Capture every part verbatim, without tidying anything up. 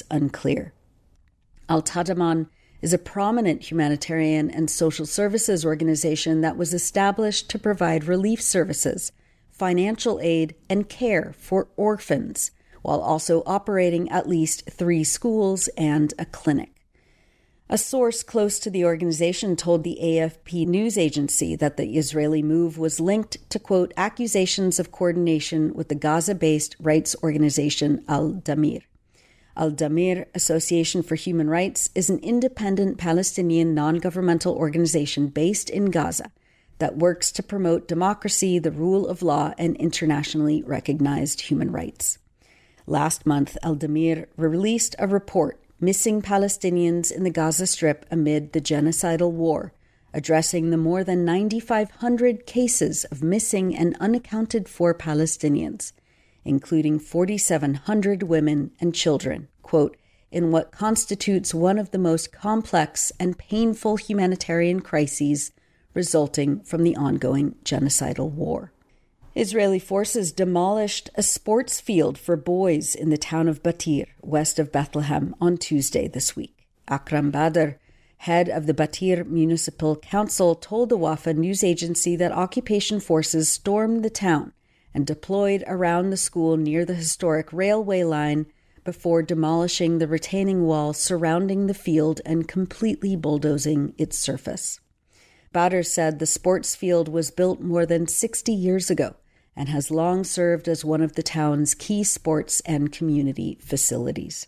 unclear. Al-Tadaman is a prominent humanitarian and social services organization that was established to provide relief services, financial aid, and care for orphans, while also operating at least three schools and a clinic. A source close to the organization told the A F P news agency that the Israeli move was linked to, quote, accusations of coordination with the Gaza-based rights organization Al-Damir. Al-Damir Association for Human Rights is an independent Palestinian non-governmental organization based in Gaza that works to promote democracy, the rule of law, and internationally recognized human rights. Last month, Al-Damir released a report, Missing Palestinians in the Gaza Strip Amid the Genocidal War, addressing the more than nine thousand five hundred cases of missing and unaccounted for Palestinians, including four thousand seven hundred women and children, quote, in what constitutes one of the most complex and painful humanitarian crises resulting from the ongoing genocidal war. Israeli forces demolished a sports field for boys in the town of Batir, west of Bethlehem, on Tuesday this week. Akram Badr, head of the Batir Municipal Council, told the Wafa news agency that occupation forces stormed the town and deployed around the school near the historic railway line before demolishing the retaining wall surrounding the field and completely bulldozing its surface. Badr said the sports field was built more than sixty years ago and has long served as one of the town's key sports and community facilities.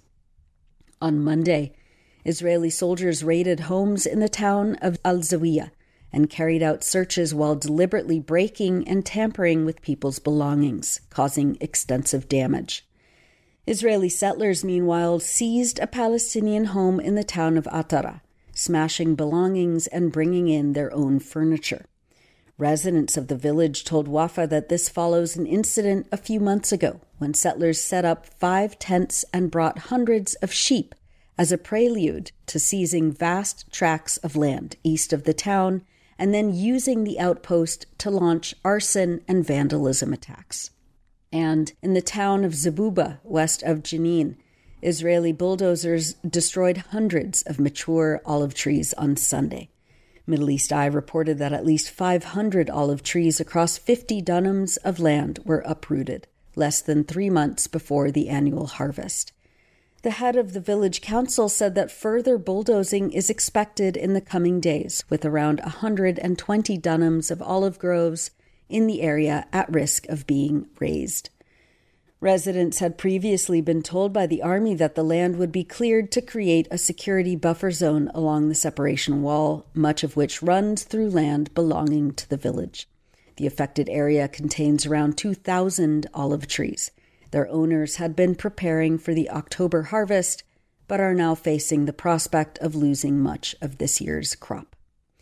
On Monday, Israeli soldiers raided homes in the town of Al-Zawiya and carried out searches while deliberately breaking and tampering with people's belongings, causing extensive damage. Israeli settlers, meanwhile, seized a Palestinian home in the town of Atara, smashing belongings and bringing in their own furniture. Residents of the village told Wafa that this follows an incident a few months ago when settlers set up five tents and brought hundreds of sheep as a prelude to seizing vast tracts of land east of the town and then using the outpost to launch arson and vandalism attacks. And in the town of Zabuba, west of Jenin, Israeli bulldozers destroyed hundreds of mature olive trees on Sunday. Middle East Eye reported that at least five hundred olive trees across fifty dunams of land were uprooted, less than three months before the annual harvest. The head of the village council said that further bulldozing is expected in the coming days, with around one hundred twenty dunams of olive groves in the area at risk of being razed. Residents had previously been told by the army that the land would be cleared to create a security buffer zone along the separation wall, much of which runs through land belonging to the village. The affected area contains around two thousand olive trees. Their owners had been preparing for the October harvest, but are now facing the prospect of losing much of this year's crop.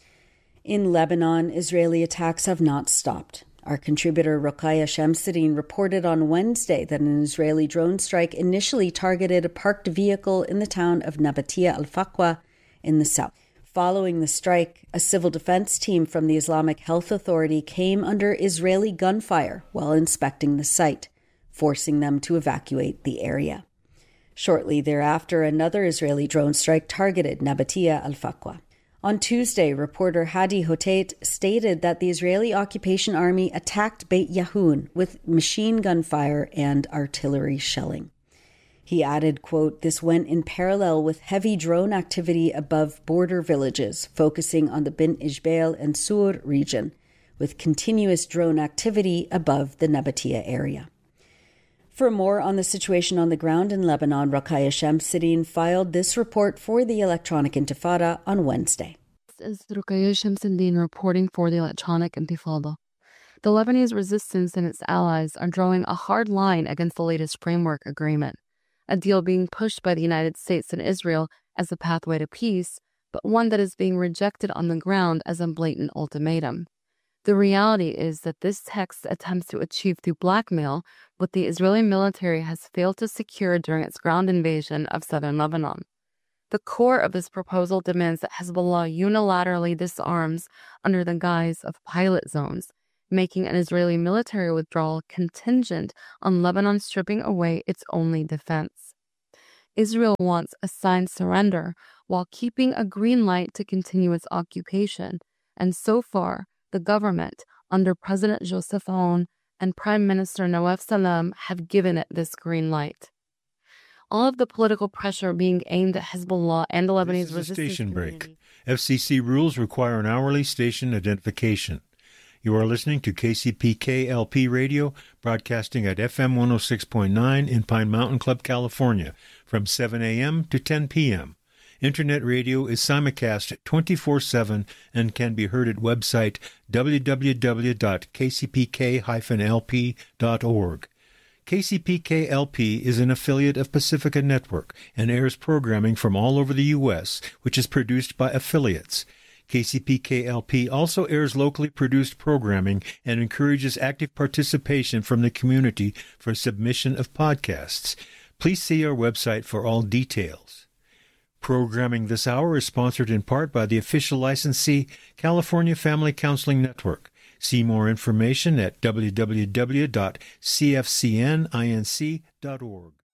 In Lebanon, Israeli attacks have not stopped. Our contributor Rokhaya Shamsuddin reported on Wednesday that an Israeli drone strike initially targeted a parked vehicle in the town of Nabatia al-Faqwa in the south. Following the strike, a civil defense team from the Islamic Health Authority came under Israeli gunfire while inspecting the site, forcing them to evacuate the area. Shortly thereafter, another Israeli drone strike targeted Nabatia al-Faqwa. On Tuesday, reporter Hadi Hotait stated that the Israeli occupation army attacked Beit Yahun with machine gun fire and artillery shelling. He added, quote, this went in parallel with heavy drone activity above border villages, focusing on the Bint Ijbail and Sur region, with continuous drone activity above the Nabatia area. For more on the situation on the ground in Lebanon, Rokhaya Shamsuddin filed this report for the Electronic Intifada on Wednesday. This is Rokhaya Shamsuddin reporting for the Electronic Intifada. The Lebanese resistance and its allies are drawing a hard line against the latest framework agreement, a deal being pushed by the United States and Israel as a pathway to peace, but one that is being rejected on the ground as a blatant ultimatum. The reality is that this text attempts to achieve through blackmail what the Israeli military has failed to secure during its ground invasion of southern Lebanon. The core of this proposal demands that Hezbollah unilaterally disarms under the guise of pilot zones, making an Israeli military withdrawal contingent on Lebanon stripping away its only defense. Israel wants a signed surrender while keeping a green light to continue its occupation. And so far, the government, under President Joseph Aoun and Prime Minister Nawaf Salam, have given it this green light. All of the political pressure being aimed at Hezbollah and the Lebanese resistance station break. community. F C C rules require an hourly station identification. You are listening to K C P K L P Radio, broadcasting at F M one oh six point nine in Pine Mountain Club, California, from seven a.m. to ten p.m. Internet radio is simulcast twenty-four seven and can be heard at website w w w dot k c p k dash l p dot org. K C P K L P is an affiliate of Pacifica Network and airs programming from all over the U S, which is produced by affiliates. K C P K L P also airs locally produced programming and encourages active participation from the community for submission of podcasts. Please see our website for all details. Programming this hour is sponsored in part by the official licensee, California Family Counseling Network. See more information at w w w dot c f c n inc dot org.